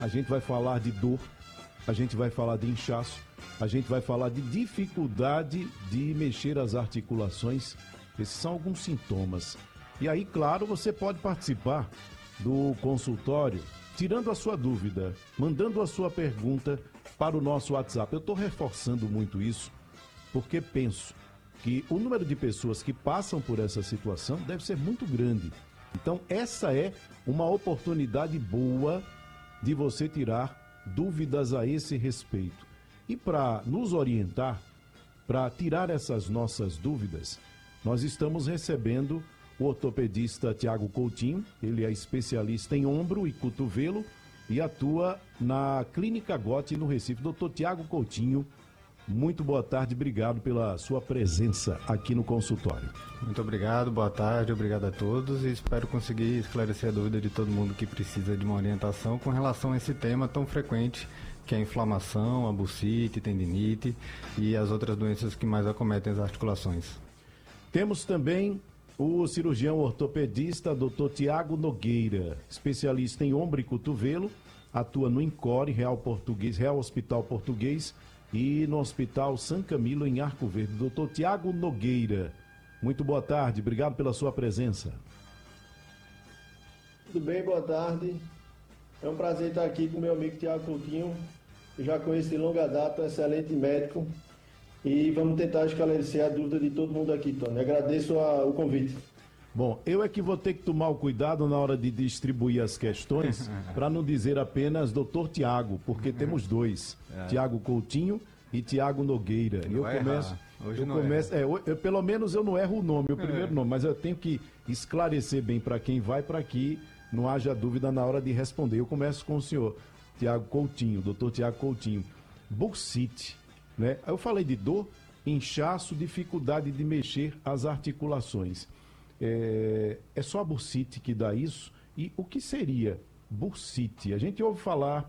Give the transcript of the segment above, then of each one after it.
a gente vai falar de dor, a gente vai falar de inchaço, a gente vai falar de dificuldade de mexer as articulações. Esses são alguns sintomas. E aí, claro, você pode participar do consultório, tirando a sua dúvida, mandando a sua pergunta para o nosso WhatsApp. Eu estou reforçando muito isso, porque penso que o número de pessoas que passam por essa situação deve ser muito grande. Então, essa é uma oportunidade boa de você tirar dúvidas a esse respeito. E para nos orientar, para tirar essas nossas dúvidas, nós estamos recebendo o ortopedista Tiago Coutinho. Ele é especialista em ombro e cotovelo e atua na Clínica Gotti, no Recife. Doutor Tiago Coutinho, muito boa tarde, obrigado pela sua presença aqui no consultório. Muito obrigado, boa tarde, obrigado a todos e espero conseguir esclarecer a dúvida de todo mundo que precisa de uma orientação com relação a esse tema tão frequente que é a inflamação, a bursite, tendinite e as outras doenças que mais acometem as articulações. Temos também o cirurgião ortopedista Dr. Tiago Nogueira, especialista em ombro e cotovelo, atua no INCORE, Real Hospital Português, e no Hospital São Camilo, em Arco Verde. Dr. Tiago Nogueira, muito boa tarde, obrigado pela sua presença. Tudo bem, boa tarde. É um prazer estar aqui com meu amigo Tiago Coutinho. Eu já conheço de longa data, um excelente médico. E vamos tentar esclarecer a dúvida de todo mundo aqui, Tony. Agradeço o convite. Bom, eu é que vou ter que tomar o cuidado na hora de distribuir as questões, para não dizer apenas doutor Tiago, porque temos dois, Tiago Coutinho e Tiago Nogueira. E eu começo, pelo menos eu não erro o nome, o primeiro nome, mas eu tenho que esclarecer bem para quem vai, para que não haja dúvida na hora de responder. Eu começo com o senhor Tiago Coutinho, doutor Tiago Coutinho. Bursite, né? Eu falei de dor, inchaço, dificuldade de mexer as articulações. É só a bursite que dá isso? E o que seria bursite? A gente ouve falar,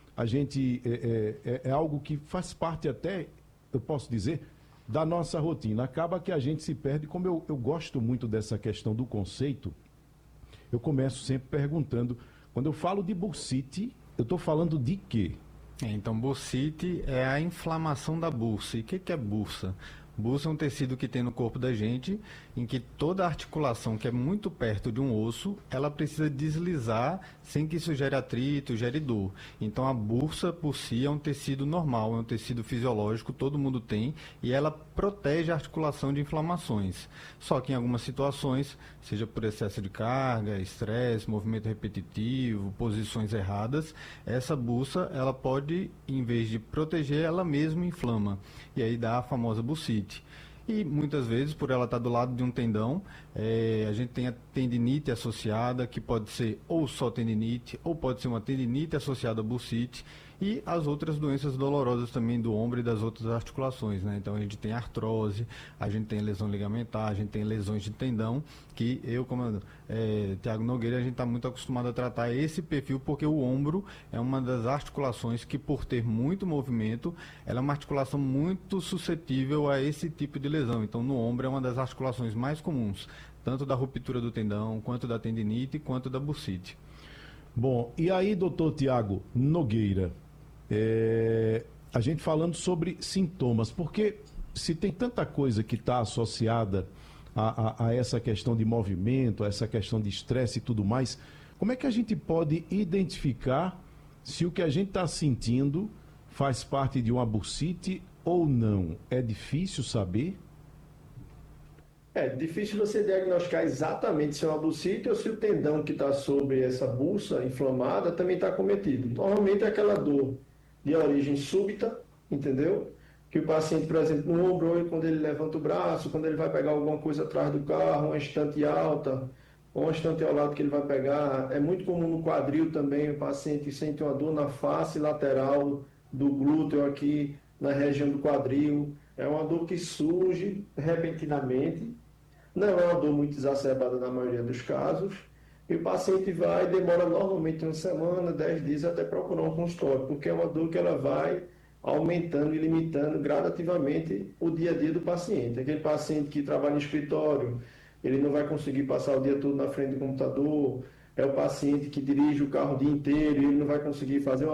é algo que faz parte até, eu posso dizer, da nossa rotina. Acaba que a gente se perde. Como eu gosto muito dessa questão do conceito, eu começo sempre perguntando, quando eu falo de bursite, eu estou falando de quê? Então, bursite é a inflamação da bursa. E o que é bursa? Bursa é um tecido que tem no corpo da gente, em que toda articulação que é muito perto de um osso, ela precisa deslizar sem que isso gere atrito, gere dor. Então a bursa por si é um tecido normal, é um tecido fisiológico, todo mundo tem, e ela protege a articulação de inflamações. Só que em algumas situações, seja por excesso de carga, estresse, movimento repetitivo, posições erradas, essa bursa, ela pode, em vez de proteger, ela mesma inflama. E aí dá a famosa bursite. E muitas vezes, por ela estar do lado de um tendão, a gente tem a tendinite associada, que pode ser ou só tendinite, ou pode ser uma tendinite associada a bursite, e as outras doenças dolorosas também do ombro e das outras articulações, né? Então a gente tem artrose, a gente tem lesão ligamentar, a gente tem lesões de tendão, que eu, como Tiago Nogueira, a gente está muito acostumado a tratar esse perfil, porque o ombro é uma das articulações que, por ter muito movimento, ela é uma articulação muito suscetível a esse tipo de lesão. Então no ombro é uma das articulações mais comuns, tanto da ruptura do tendão, quanto da tendinite, quanto da bursite. Bom, e aí, doutor Tiago Nogueira, a gente falando sobre sintomas, porque se tem tanta coisa que está associada a essa questão de movimento, a essa questão de estresse e tudo mais, como é que a gente pode identificar se o que a gente está sentindo faz parte de uma bursite ou não? É difícil saber? É difícil você diagnosticar exatamente se é uma bursite ou se o tendão que está sobre essa bursa inflamada também está acometido. Normalmente é aquela dor de origem súbita, entendeu? Que o paciente, por exemplo, no ombro, quando ele levanta o braço, quando ele vai pegar alguma coisa atrás do carro, uma estante alta, ou uma estante ao lado que ele vai pegar. É muito comum no quadril também, o paciente sente uma dor na face lateral do glúteo aqui, na região do quadril. É uma dor que surge repentinamente. Não é uma dor muito exacerbada na maioria dos casos. E o paciente demora normalmente uma semana, 10 dias até procurar um consultório, porque é uma dor que ela vai aumentando e limitando gradativamente o dia a dia do paciente. Aquele paciente que trabalha no escritório, ele não vai conseguir passar o dia todo na frente do computador. É o paciente que dirige o carro o dia inteiro e ele não vai conseguir fazer uma